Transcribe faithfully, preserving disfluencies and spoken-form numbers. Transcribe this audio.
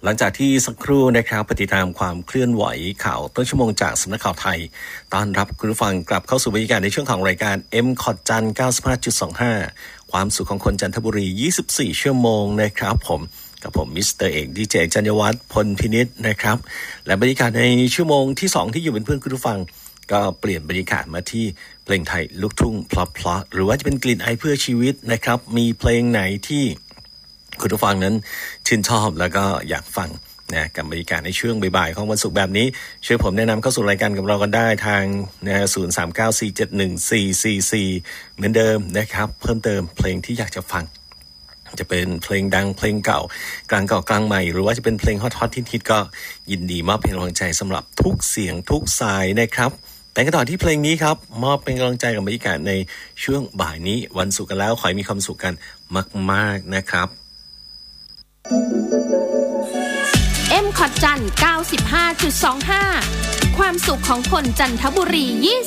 หลังจากที่สักครู่นะครับปฏิตามความเคลื่อนไหวข่าวต้นชั่วโมงจากสำนักข่าวไทยต้อนรับคุณผู้ฟังกลับเข้าสู่บรรยากาศในช่วงของรายการ M คอดจันทร์ เก้าสิบห้าจุดสองห้า ความสุขของคนจันทบุรียี่สิบสี่ชั่วโมงนะครับผมกับผมมิสเตอร์เอกดีเจจัญญวัฒน์พลพินิจนะครับและบรรยากาศในชั่วโมงที่สองที่อยู่เป็นเพื่อนคุณผู้ฟังก็เปลี่ยนบรรยากาศมาที่เพลงไทยลูกทุ่งเพราะๆหรือว่าจะเป็นกลิ่นไอเพื่อชีวิตนะครับมีเพลงไหนที่คุณผู้ฟังนั้นชื่นชอบแล้วก็อยากฟังนะกับบรรยากาศในช่วงบ่ายๆของวันศุกร์แบบนี้ช่วยผมแนะนำเข้าสู่รายการกับเรากันได้ทางนะศูนย์ สาม เก้า สี่ เจ็ด หนึ่ง สี่ สี่ สี่เหมือนเดิมนะครับเพิ่มเติมเพลงที่อยากจะฟังจะเป็นเพลงดังเพลงเก่ากลางเก่ากลางใหม่หรือว่าจะเป็นเพลงฮอตๆฮิตๆก็ยินดีมอบเป็นกำลังใจสำหรับทุกเสียงทุกสายนะครับแต่กันต่อที่เพลงนี้ครับมอบเป็นกำลังใจกับบรรยากาศในช่วงบ่ายนี้วันศุกร์กันแล้วขอให้มีความสุขกันมากๆนะครับเอ็ม คอดจันทร์ เก้าสิบห้าจุดสองห้า ความสุขของคนจันทบุรี